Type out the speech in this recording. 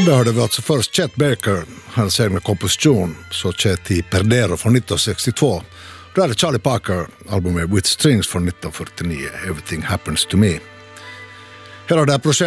Där hörde vi alltså först Chet Baker, hans egna komposition, så Chet i Perdero från 1962. Då hade Charlie Parker albumet With Strings från 1949, Everything Happens to Me. Hela det här